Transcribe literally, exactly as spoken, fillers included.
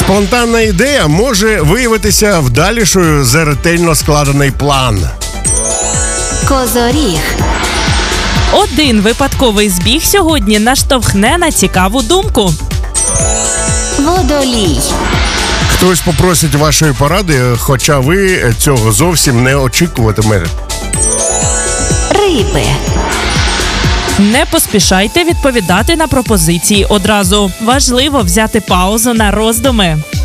Спонтанна ідея може виявитися вдалішою за ретельно складений план. Козоріг. Один випадковий збіг сьогодні наштовхне на цікаву думку. Водолій. Хтось попросить вашої поради, хоча ви цього зовсім не очікуватимете. Риби. Не поспішайте відповідати на пропозиції одразу. Важливо взяти паузу на роздуми.